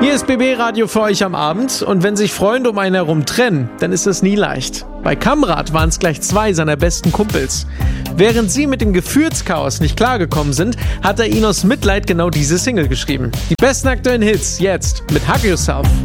Hier ist BB Radio für euch am Abend und wenn sich Freunde um einen herum trennen, dann ist das nie leicht. Bei Kamrat waren es gleich 2 seiner besten Kumpels. Während sie mit dem Gefühlschaos nicht klargekommen sind, hat er ihnen aus Mitleid genau diese Single geschrieben. Die besten aktuellen Hits jetzt mit Hug Yourself.